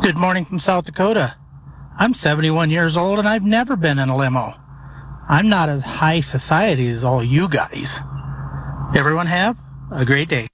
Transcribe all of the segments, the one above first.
Good morning from South Dakota. I'm 71 years old and I've never been in a limo. I'm not as high society as all you guys. Everyone have a great day.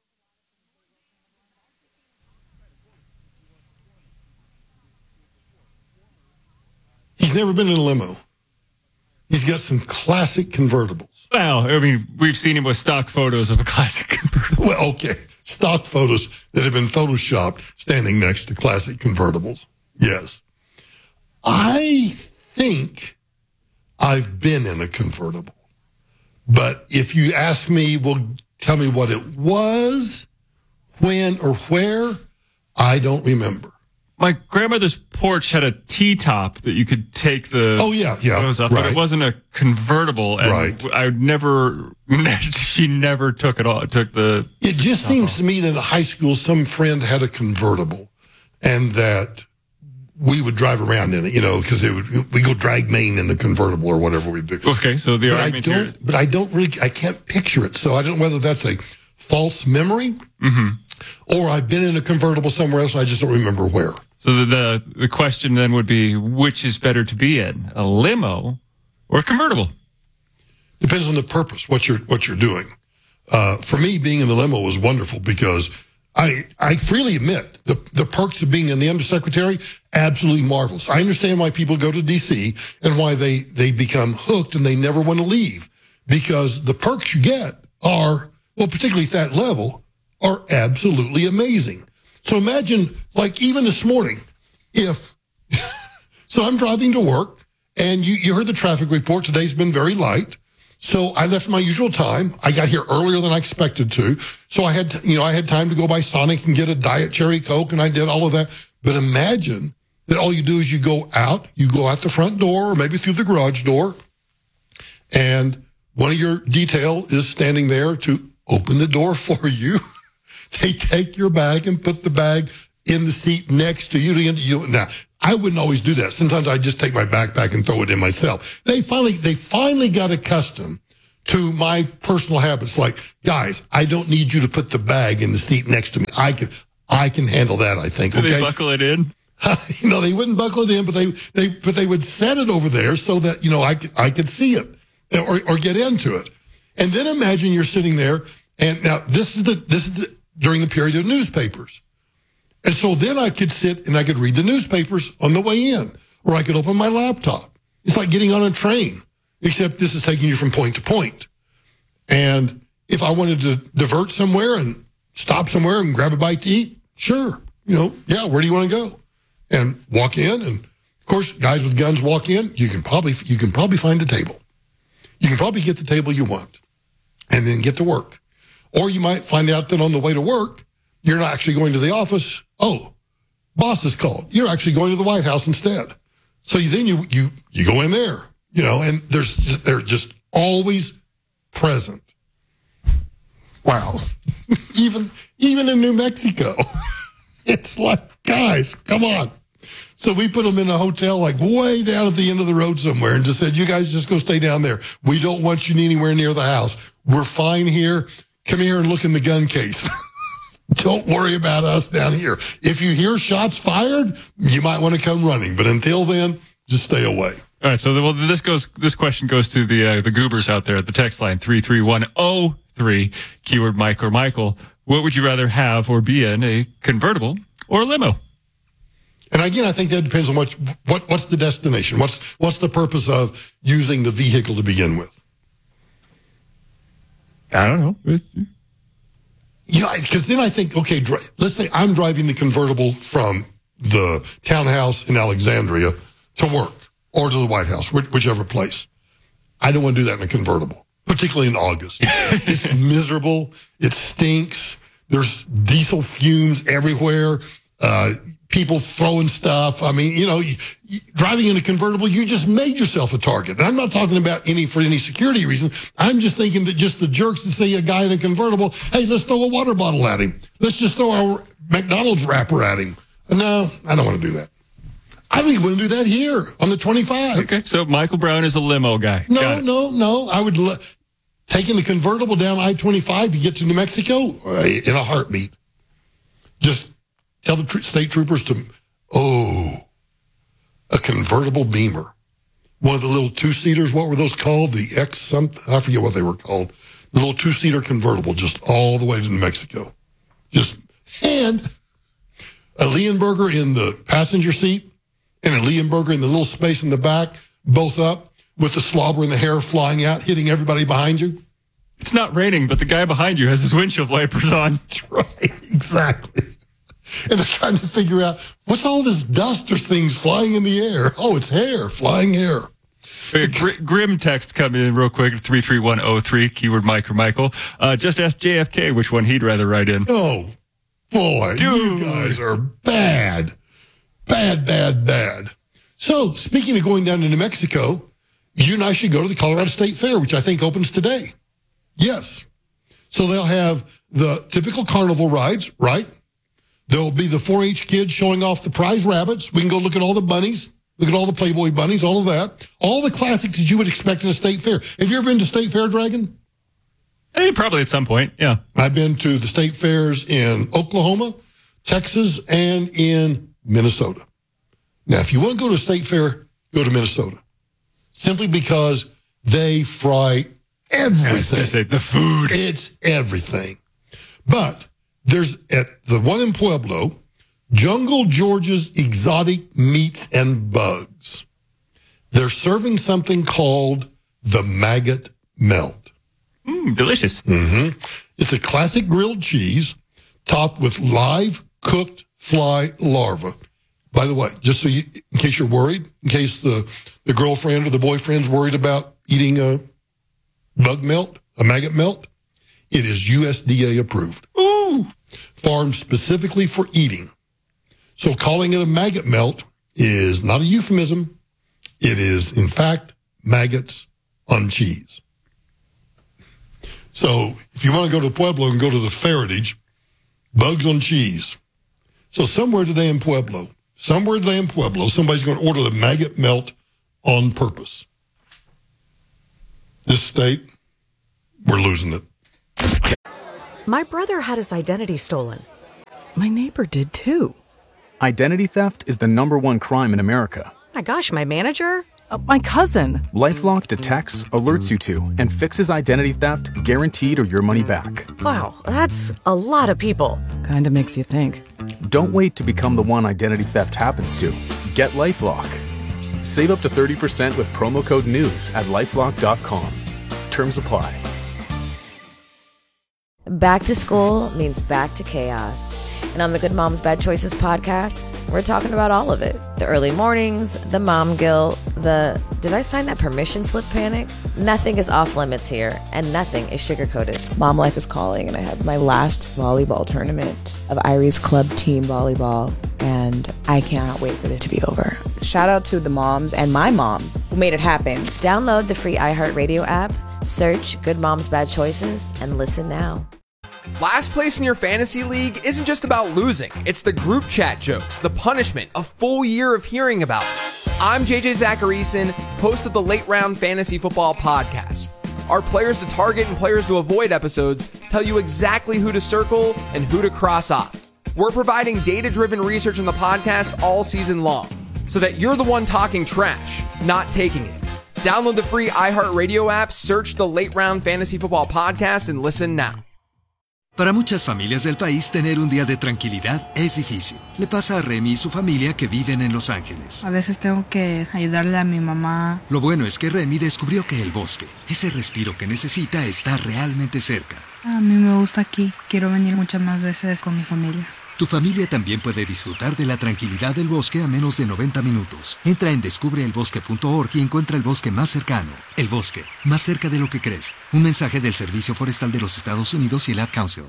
He's never been in a limo. He's got some classic convertibles. Well, I mean, we've seen him with stock photos of a classic convertible. Well, okay. Stock photos that have been photoshopped standing next to classic convertibles. Yes. I think I've been in a convertible. But if you ask me, well, tell me what it was, when or where, I don't remember. My grandmother's porch had a T-top that you could take the photos up, right. but it wasn't a convertible. And right. I would never, she never took it all. Took the. It just seems to me that in high school, some friend had a convertible and that we would drive around in it, because we go drag Maine in the convertible or whatever we do. Okay, so the argument here. But I can't picture it. So I don't know whether that's a false memory or I've been in a convertible somewhere else and I just don't remember where. So the question then would be, which is better to be in, a limo or a convertible? Depends on the purpose, what you're doing. For me, being in the limo was wonderful because I freely admit the perks of being in the undersecretary, absolutely marvelous. I understand why people go to D.C. and why they become hooked and they never want to leave because the perks you get are, well, particularly at that level, are absolutely amazing. So imagine, like even this morning, so I'm driving to work and you heard the traffic report. Today's been very light. So I left my usual time. I got here earlier than I expected to. So I had time to go by Sonic and get a Diet Cherry Coke and I did all of that. But imagine that all you do is you go out the front door or maybe through the garage door and one of your detail is standing there to open the door for you. They take your bag and put the bag in the seat next to you. Now, I wouldn't always do that. Sometimes I just take my backpack and throw it in myself. They finally got accustomed to my personal habits. Like, guys, I don't need you to put the bag in the seat next to me. I can handle that, I think. Okay? Did they buckle it in? They wouldn't buckle it in, but they would set it over there so that, I could see it or get into it. And then imagine you're sitting there and now this is during the period of newspapers. And so then I could sit and I could read the newspapers on the way in, or I could open my laptop. It's like getting on a train, except this is taking you from point to point. And if I wanted to divert somewhere and stop somewhere and grab a bite to eat, sure. Where do you want to go? And walk in. And of course, guys with guns walk in. You can probably find a table. You can probably get the table you want and then get to work. Or you might find out that on the way to work, you're not actually going to the office. Oh, boss is called. You're actually going to the White House instead. So then you go in there, and they're just always present. Wow. Even in New Mexico, it's like, guys, come on. So we put them in a hotel like way down at the end of the road somewhere and just said, you guys just go stay down there. We don't want you anywhere near the house. We're fine here. Come here and look in the gun case. Don't worry about us down here. If you hear shots fired, you might want to come running. But until then, just stay away. All right. So this question goes to the goobers out there at the text line 33103, keyword Mike or Michael. What would you rather have or be in, a convertible or a limo? And again, I think that depends on what's the destination. What's the purpose of using the vehicle to begin with? I don't know. Because then I think, okay, let's say I'm driving the convertible from the townhouse in Alexandria to work or to the White House, whichever place. I don't want to do that in a convertible, particularly in August. It's miserable. It stinks. There's diesel fumes everywhere. People throwing stuff. I mean, driving in a convertible, you just made yourself a target. And I'm not talking about for any security reason. I'm just thinking that just the jerks that see a guy in a convertible, hey, let's throw a water bottle at him. Let's just throw our McDonald's wrapper at him. No, I don't want to do that. I don't even want to do that here on the 25. Okay, so Michael Brown is a limo guy. No. I would taking the convertible down I-25 to get to New Mexico in a heartbeat. Just tell the state troopers to convertible Beamer. One of the little two-seaters, what were those called? The X something? I forget what they were called. The little two-seater convertible, just all the way to New Mexico. And a Leonberger in the passenger seat and a Leonberger in the little space in the back, both up with the slobber and the hair flying out, hitting everybody behind you. It's not raining, but the guy behind you has his windshield wipers on. That's right, exactly. And they're trying to figure out, what's all this dust or things flying in the air? Oh, it's hair, flying hair. Grim text coming in real quick, 33103, keyword Mike or Michael. Just ask JFK which one he'd rather write in. Oh, boy, Dude. You guys are bad. Bad. So, speaking of going down to New Mexico, you and I should go to the Colorado State Fair, which I think opens today. Yes. So they'll have the typical carnival rides, right? There'll be the 4-H kids showing off the prize rabbits. We can go look at all the bunnies. Look at all the Playboy bunnies, all of that. All the classics that you would expect at a state fair. Have you ever been to State Fair, Dragon? Probably at some point, yeah. I've been to the state fairs in Oklahoma, Texas, and in Minnesota. Now, if you want to go to a state fair, go to Minnesota. Simply because they fry everything. I was going to say, the food. It's everything. But there's, at the one in Pueblo, Jungle George's Exotic Meats and Bugs. They're serving something called the Maggot Melt. Delicious. Mm-hmm. It's a classic grilled cheese topped with live cooked fly larvae. By the way, just so you, in case you're worried, in case the girlfriend or the boyfriend's worried about eating a bug melt, a maggot melt, it is USDA approved. Ooh. Farmed specifically for eating. So calling it a maggot melt is not a euphemism. It is, in fact, maggots on cheese. So if you want to go to Pueblo and go to the Feritage, bugs on cheese. So somewhere today in Pueblo, somebody's going to order the maggot melt on purpose. This state, we're losing it. My brother had his identity stolen. My neighbor did too. Identity theft is the #1 crime in America. My gosh, my manager? My cousin. LifeLock detects, alerts you to, and fixes identity theft guaranteed or your money back. Wow, that's a lot of people. Kinda makes you think. Don't wait to become the one identity theft happens to. Get LifeLock. Save up to 30% with promo code NEWS at LifeLock.com. Terms apply. Back to school means back to chaos. And on the Good Moms Bad Choices podcast, we're talking about all of it. The early mornings, the mom guilt, the did I sign that permission slip panic? Nothing is off limits here, and nothing is sugar-coated. Mom life is calling, and I had my last volleyball tournament of Irie's club team volleyball, and I cannot wait for it to be over. Shout out to the moms and my mom who made it happen. Download the free iHeartRadio app, search Good Moms Bad Choices, and listen now. Last place in your fantasy league isn't just about losing. It's the group chat jokes, the punishment, a full year of hearing about it. I'm JJ Zacharyson, host of the Late Round Fantasy Football Podcast. Our players to target and players to avoid episodes tell you exactly who to circle and who to cross off. We're providing data-driven research in the podcast all season long, so that you're the one talking trash, not taking it. Download the free iHeartRadio app, search the Late Round Fantasy Football Podcast, and listen now. Para muchas familias del país, tener un día de tranquilidad es difícil. Le pasa a Remy y su familia que viven en Los Ángeles. A veces tengo que ayudarle a mi mamá. Lo bueno es que Remy descubrió que el bosque, ese respiro que necesita, está realmente cerca. A mí me gusta aquí. Quiero venir muchas más veces con mi familia. Tu familia también puede disfrutar de la tranquilidad del bosque a menos de 90 minutos. Entra en descubreelbosque.org y encuentra el bosque más cercano. El bosque, más cerca de lo que crees. Un mensaje del Servicio Forestal de los Estados Unidos y el Ad Council.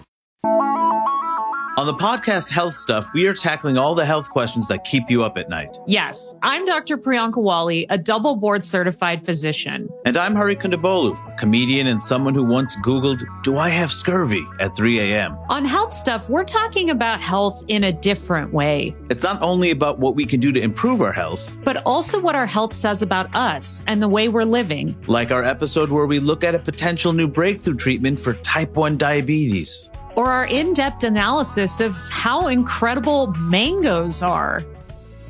On the podcast Health Stuff, we are tackling all the health questions that keep you up at night. Yes, I'm Dr. Priyanka Wali, a double board certified physician. And I'm Hari Kondabolu, a comedian and someone who once Googled, "Do I have scurvy?" at 3 a.m. On Health Stuff, we're talking about health in a different way. It's not only about what we can do to improve our health, but also what our health says about us and the way we're living. Like our episode where we look at a potential new breakthrough treatment for type 1 diabetes. Or our in-depth analysis of how incredible mangoes are.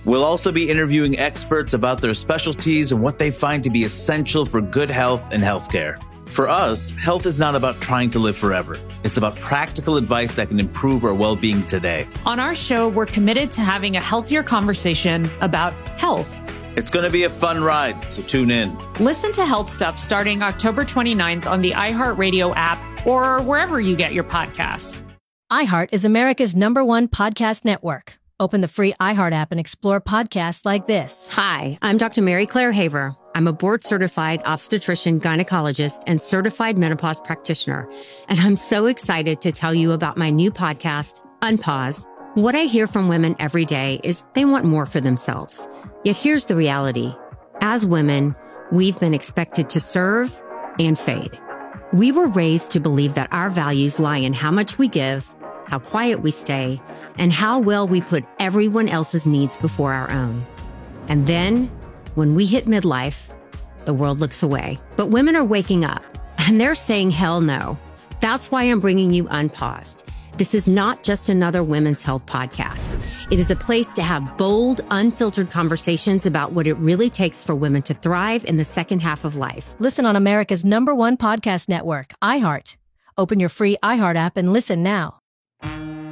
We'll also be interviewing experts about their specialties and what they find to be essential for good health and healthcare. For us, health is not about trying to live forever. It's about practical advice that can improve our well-being today. On our show, we're committed to having a healthier conversation about health. It's going to be a fun ride, so tune in. Listen to Health Stuff starting October 29th on the iHeartRadio app or wherever you get your podcasts. iHeart is America's #1 podcast network. Open the free iHeart app and explore podcasts like this. Hi, I'm Dr. Mary Claire Haver. I'm a board-certified obstetrician, gynecologist, and certified menopause practitioner. And I'm so excited to tell you about my new podcast, Unpaused. What I hear from women every day is they want more for themselves. Yet here's the reality. As women, we've been expected to serve and fade. We were raised to believe that our values lie in how much we give, how quiet we stay, and how well we put everyone else's needs before our own. And then, when we hit midlife, the world looks away. But women are waking up, and they're saying hell no. That's why I'm bringing you Unpaused. This is not just another women's health podcast. It is a place to have bold, unfiltered conversations about what it really takes for women to thrive in the second half of life. Listen on America's #1 podcast network, iHeart. Open your free iHeart app and listen now.